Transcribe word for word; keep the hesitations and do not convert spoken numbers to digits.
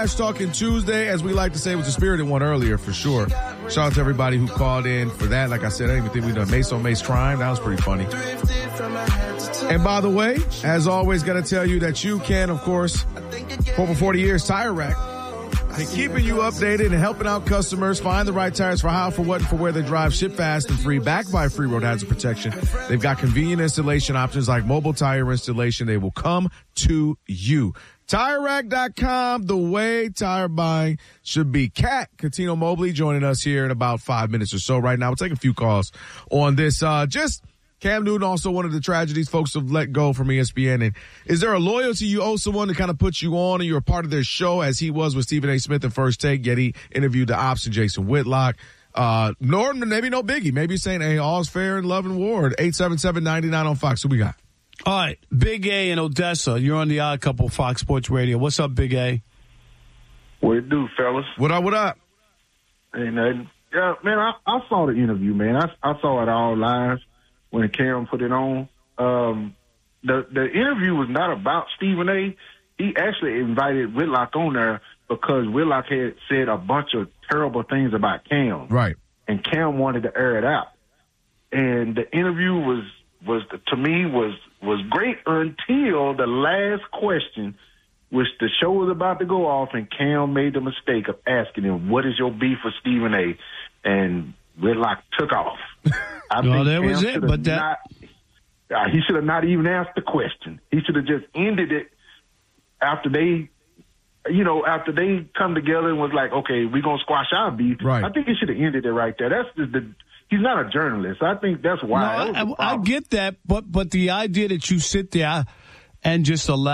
Trash Talking Tuesday, as we like to say, was a spirited one earlier for sure. Shout out to everybody who called in for that. Like I said, I didn't even think we done Mace on Mace crime. That was pretty funny. And by the way, as always, got to tell you that you can, of course, for over forty years, Tire Rack, and keeping you updated and helping out customers find the right tires for how, for what, and for where they drive. Ship fast and free, backed by Free Road Hazard Protection. They've got convenient installation options like mobile tire installation. They will come to you. Tire Rack dot com, the way tire buying should be. Cat Catino Mobley joining us here in about five minutes or so right now. We'll take a few calls on this. Uh, just Cam Newton, also one of the tragedies folks have let go from E S P N. And is there a loyalty you owe someone to kind of put you on and you're a part of their show, as he was with Stephen A. Smith in First Take, yet he interviewed the ops and Jason Whitlock. Uh, nor maybe no biggie. Maybe saying, hey, all's fair in love and war. eight seven seven, nine nine on Fox. Who we got? All right, Big A in Odessa. You're on the Odd Couple Fox Sports Radio. What's up, Big A? What it do, fellas? What up, what up? Hey, nothing. Yeah, man, I, I saw the interview, man. I, I saw it all live when Cam put it on. Um, the the interview was not about Stephen A. He actually invited Whitlock on there because Whitlock had said a bunch of terrible things about Cam. Right. And Cam wanted to air it out. And the interview was, was to me, was was great until the last question, which the show was about to go off, and Cam made the mistake of asking him, what is your beef with Stephen A.? And Whitlock took off. I well, think that Cam was it, but that... Not, uh, he should have not even asked the question. He should have just ended it after they, you know, after they come together and was like, okay, we're going to squash our beef. Right. I think he should have ended it right there. That's the, the he's not a journalist. I think that's why. No, I, I, I get that, but but the idea that you sit there and just allow